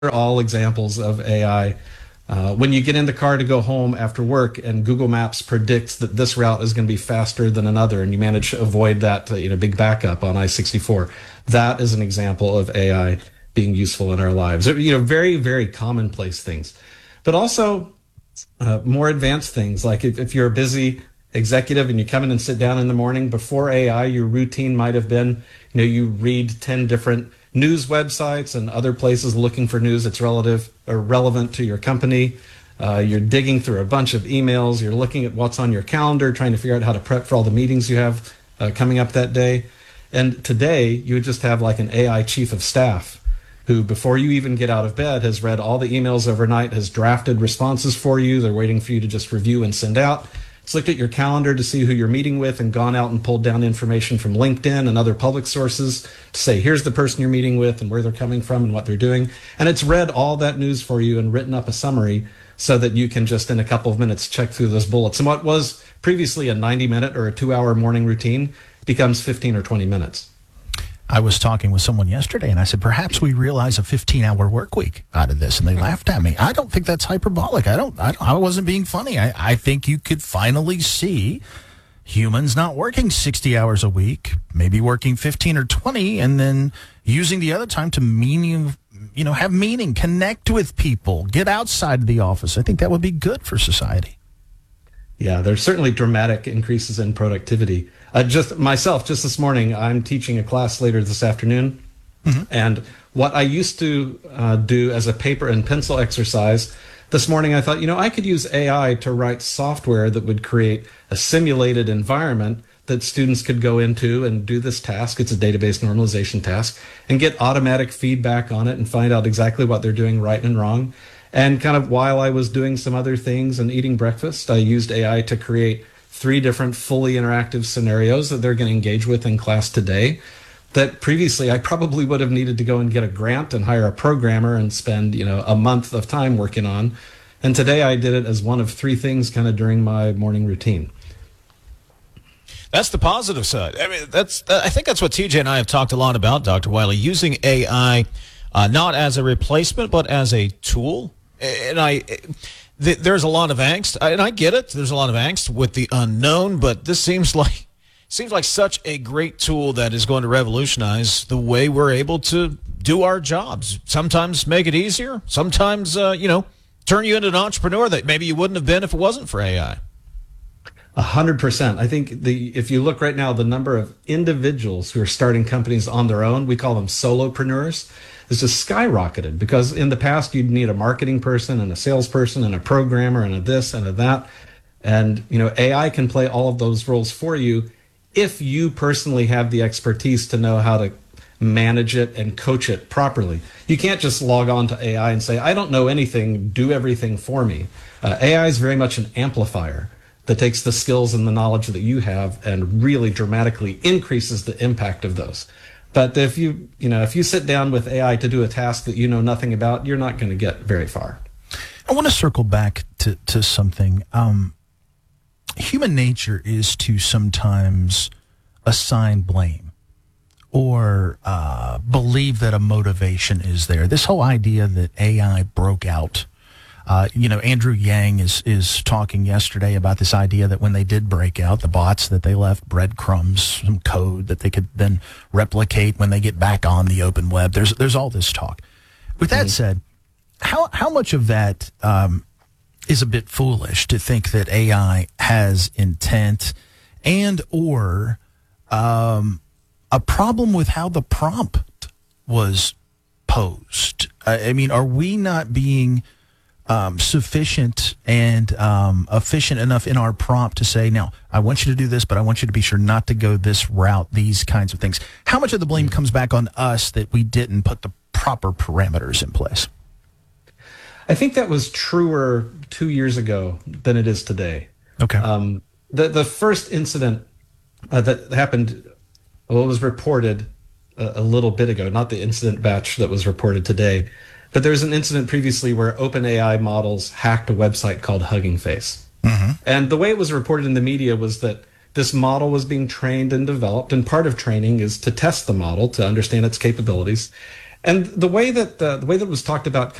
all examples of AI. When you get in the car to go home after work and Google Maps predicts that this route is going to be faster than another, and you manage to avoid that big backup on I-64, that is an example of AI being useful in our lives. Very, very commonplace things, but also more advanced things. Like if you're a busy executive and you come in and sit down in the morning, before AI, your routine might have been, you read 10 different news websites and other places looking for news that's relevant to your company. You're digging through a bunch of emails. You're looking at what's on your calendar, trying to figure out how to prep for all the meetings you have coming up that day. And today, you would just have like an AI chief of staff who, before you even get out of bed, has read all the emails overnight, has drafted responses for you. They're waiting for you to just review and send out. It's looked at your calendar to see who you're meeting with and gone out and pulled down information from LinkedIn and other public sources to say, here's the person you're meeting with and where they're coming from and what they're doing. And it's read all that news for you and written up a summary so that you can just in a couple of minutes check through those bullets. And what was previously a 90-minute or a 2-hour morning routine becomes 15 or 20 minutes. I was talking with someone yesterday, and I said, perhaps we realize a 15-hour work week out of this, and they laughed at me. I don't think that's hyperbolic. I wasn't being funny. I think you could finally see humans not working 60 hours a week, maybe working 15 or 20, and then using the other time to have meaning, connect with people, get outside of the office. I think that would be good for society. Yeah, there's certainly dramatic increases in productivity. Just this morning, I'm teaching a class later this afternoon. Mm-hmm. And what I used to do as a paper and pencil exercise, this morning I thought, I could use AI to write software that would create a simulated environment that students could go into and do this task. It's a database normalization task, and get automatic feedback on it and find out exactly what they're doing right and wrong. And kind of while I was doing some other things and eating breakfast, I used AI to create 3 different fully interactive scenarios that they're going to engage with in class today that previously I probably would have needed to go and get a grant and hire a programmer and spend, a month of time working on. And today I did it as one of 3 things kind of during my morning routine. That's the positive side. I mean, I think that's what TJ and I have talked a lot about, Dr. Wiley, using AI not as a replacement, but as a tool. And there's a lot of angst, and I get it. There's a lot of angst with the unknown, but this seems like such a great tool that is going to revolutionize the way we're able to do our jobs. Sometimes make it easier. Sometimes, turn you into an entrepreneur that maybe you wouldn't have been if it wasn't for AI. 100%. I think if you look right now, the number of individuals who are starting companies on their own, we call them solopreneurs, is just skyrocketed, because in the past you'd need a marketing person and a salesperson and a programmer and a this and a that. And, AI can play all of those roles for you if you personally have the expertise to know how to manage it and coach it properly. You can't just log on to AI and say, I don't know anything, do everything for me. AI is very much an amplifier that takes the skills and the knowledge that you have and really dramatically increases the impact of those. But if you sit down with AI to do a task that you know nothing about, you're not going to get very far. I want to circle back to something. Human nature is to sometimes assign blame or believe that a motivation is there. This whole idea that AI broke out. Andrew Yang is talking yesterday about this idea that when they did break out, the bots, that they left breadcrumbs, some code that they could then replicate when they get back on the open web. There's all this talk. With that said, how much of that is a bit foolish to think that AI has intent and or a problem with how the prompt was posed? I mean, are we not being sufficient and efficient enough in our prompt to say, now, I want you to do this, but I want you to be sure not to go this route, these kinds of things? How much of the blame comes back on us that we didn't put the proper parameters in place? I think that was truer 2 years ago than it is today. Okay. The first incident that happened, was reported a little bit ago, not the incident batch that was reported today. But there was an incident previously where OpenAI models hacked a website called Hugging Face. Mm-hmm. And the way it was reported in the media was that this model was being trained and developed, and part of training is to test the model to understand its capabilities. And the way that it was talked about